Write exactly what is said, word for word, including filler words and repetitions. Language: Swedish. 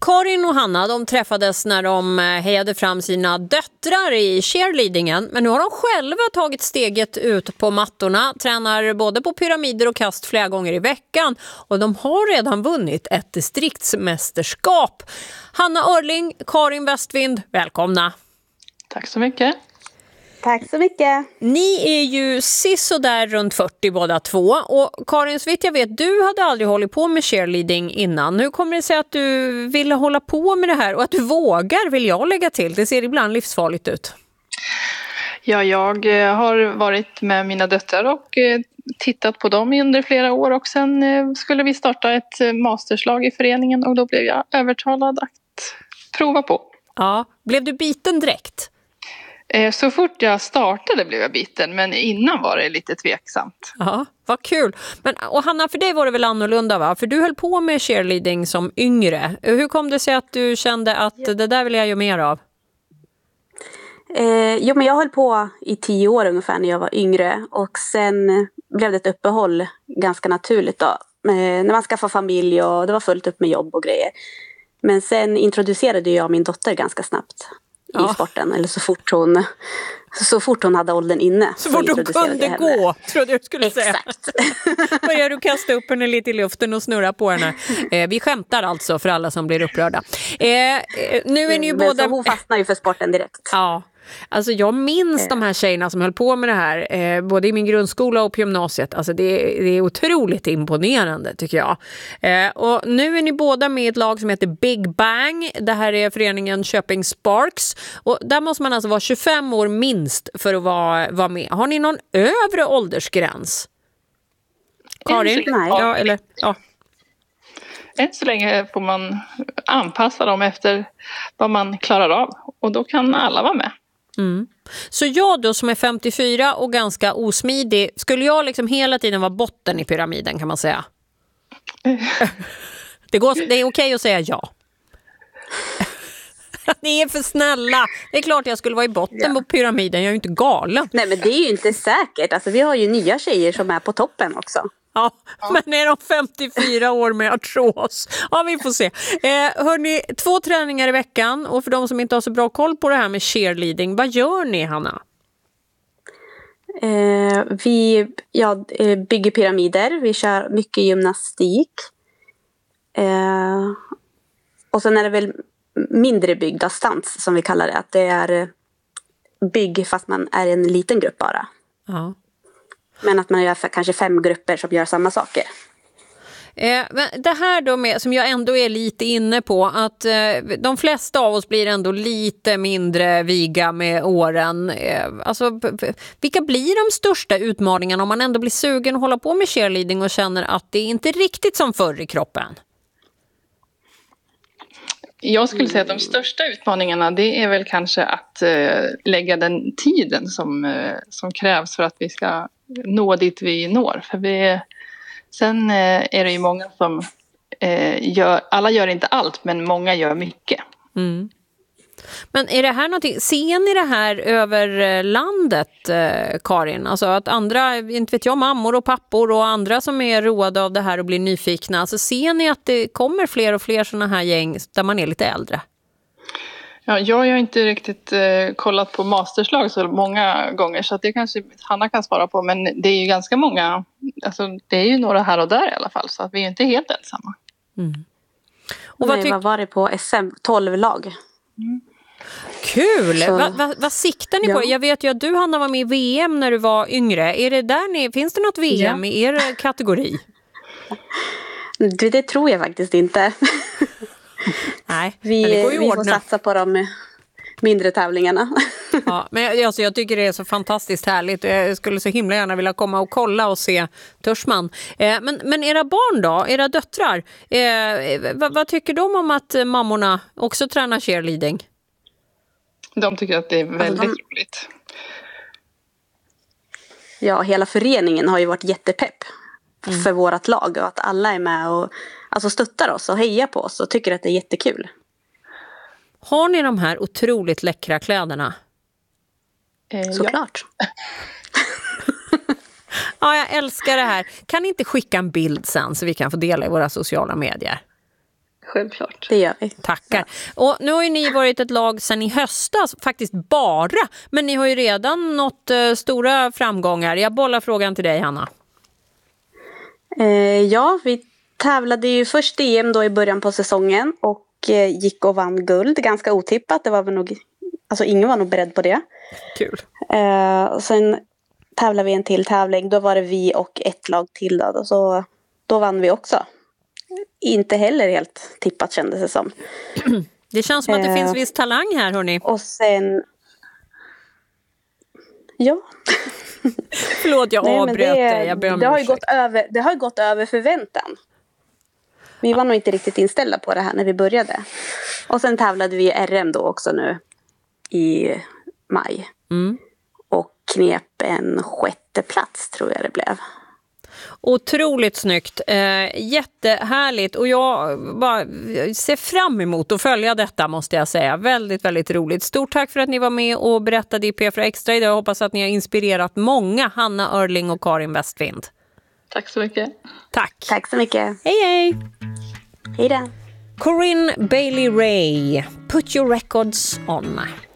Karin och Hanna, de träffades när de hejade fram sina döttrar i cheerleadingen. Men nu har de själva tagit steget ut på mattorna, tränar både på pyramider och kast flera gånger i veckan. Och de har redan vunnit ett distriktsmästerskap. Hanna Örling, Karin Westvind, välkomna. Tack så mycket. Tack så mycket. Ni är ju sisådär runt fyrtio båda två. Och Karin, så vitt jag vet, du hade aldrig hållit på med cheerleading innan. Hur kommer det sig att du ville hålla på med det här och att du vågar, vill jag lägga till? Det ser ibland livsfarligt ut. Ja, jag har varit med mina döttrar och tittat på dem under flera år. Och sen skulle vi starta ett masterslag i föreningen och då blev jag övertalad att prova på. Ja, blev du biten direkt? Så fort jag startade blev jag biten, men innan var det lite tveksamt. Ja, vad kul. Men, och Hanna, för dig var det väl annorlunda, va? För du höll på med cheerleading som yngre. Hur kom det sig att du kände att ja. det där vill jag göra mer av? Eh, jo, men jag höll på i tio år ungefär när jag var yngre. Och sen blev det ett uppehåll ganska naturligt då. Eh, när man skaffade familj och det var fullt upp med jobb och grejer. Men sen introducerade jag min dotter ganska snabbt. Ja. I sporten, eller så fort hon så fort hon hade åldern inne. Så, så fort hon kunde gå, trodde jag skulle säga. Exakt. Börjar du kasta upp henne lite i luften och snurra på henne. Eh, vi skämtar alltså för alla som blir upprörda. Eh, nu är ni ju Men båda... så hon fastnar ju för sporten direkt. Ja. Alltså jag minns de här tjejerna som höll på med det här eh, både i min grundskola och på gymnasiet. Alltså det, det är otroligt imponerande tycker jag. Eh, och nu är ni båda med i ett lag som heter Big Bang. Det här är föreningen Köping Sparks. Och där måste man alltså vara tjugofem år minst för att vara, vara med. Har ni någon övre åldersgräns? Karin? Nej. Ja, eller, ja. Än så länge får man anpassa dem efter vad man klarar av. Och då kan alla vara med. Mm. Så jag då som är femtiofyra och ganska osmidig, skulle jag liksom hela tiden vara botten i pyramiden, kan man säga? Det, går, det är okej att säga ja. Ni är för snälla. Det är klart jag skulle vara i botten ja. på pyramiden. Jag är ju inte galen. Nej, men det är ju inte säkert. Alltså, vi har ju nya tjejer som är på toppen också. Ja, men är de femtiofyra år med artros? Ja, vi får se. Eh, hörni, två träningar i veckan. Och för de som inte har så bra koll på det här med cheerleading, vad gör ni, Hanna? Eh, vi ja, bygger pyramider. Vi kör mycket gymnastik. Eh, och sen är det väl mindre byggda stans som vi kallar det. Att det är bygg fast man är en liten grupp bara. Ja. Men att man gör för kanske fem grupper som gör samma saker. Eh, men det här då med, som jag ändå är lite inne på, att eh, de flesta av oss blir ändå lite mindre viga med åren. Eh, alltså, vilka blir de största utmaningarna om man ändå blir sugen att hålla på med cheerleading och känner att det är inte riktigt som förr i kroppen? Jag skulle säga att de största utmaningarna, det är väl kanske att eh, lägga den tiden som, eh, som krävs för att vi ska nå dit vi når. För vi, sen eh, är det ju många som eh, gör, alla gör inte allt, men många gör mycket. Mm. Men är det här någonting, ser ni det här över landet, eh, Karin? Alltså att andra, inte vet jag, mammor och pappor och andra som är roade av det här och blir nyfikna. Alltså ser ni att det kommer fler och fler sådana här gäng där man är lite äldre? Ja, jag har inte riktigt eh, kollat på masterslag så många gånger, så att det kanske Hanna kan svara på. Men det är ju ganska många, alltså det är ju några här och där i alla fall, så att vi är inte helt ensamma. Mm. Och vad, Nej, vad var det på S M? tolv lag. Mm. Kul! Vad va, va siktar ni ja. på? Jag vet ju att du, Hanna, var med i V M när du var yngre. Är det där ni, finns det något V M ja. i er kategori? Det, det tror jag faktiskt inte. Nej, vi, men det går ju vi ordna. får satsa på de mindre tävlingarna. Ja, men alltså, jag tycker det är så fantastiskt härligt. Jag skulle så himla gärna vilja komma och kolla och se Törsman. Eh, men, men era barn då? Era döttrar? Eh, vad, vad tycker de om att mammorna också tränar cheerleading? De tycker att det är väldigt alltså de... roligt. Ja, hela föreningen har ju varit jättepepp mm. för vårat lag. Och att alla är med och alltså, stöttar oss och hejar på oss och tycker att det är jättekul. Har ni de här otroligt läckra kläderna? Eh, Såklart. Ja. Ja, jag älskar det här. Kan ni inte skicka en bild sen så vi kan få dela i våra sociala medier? Självklart. Det gör vi. Tackar. Och nu har ju ni varit ett lag sedan i höstas, faktiskt bara. Men ni har ju redan nått uh, stora framgångar. Jag bollar frågan till dig, Hanna. Eh, ja, vi tävlade ju först E M då i början på säsongen och eh, gick och vann guld. Ganska otippat. Det var väl nog, alltså ingen var nog beredd på det. Kul. Eh, och sen tävlade vi en till tävling. Då var det vi och ett lag till då. Och så, då vann vi också. Inte heller helt tippat kändes det som. Det känns som att det eh, finns viss talang här, hörni. Och sen... Ja. Förlåt, jag Nej, avbröt det, dig. Jag ber om det, har ju ursäkt. gått över, det har ju gått över förväntan. Vi var nog inte riktigt inställda på det här när vi började. Och sen tävlade vi i R M då också nu i maj. Mm. Och knep en sjätte plats tror jag det blev. Otroligt snyggt. Eh, jättehärligt. Och jag bara ser fram emot att följa detta, måste jag säga. Väldigt, väldigt roligt. Stort tack för att ni var med och berättade i P fyra Extra idag. Jag hoppas att ni har inspirerat många. Hanna Örling och Karin Westvind. Tack så mycket. Tack. Tack så mycket. Hej, hej. Hej då. Corinne Bailey Rae, Put Your Records On.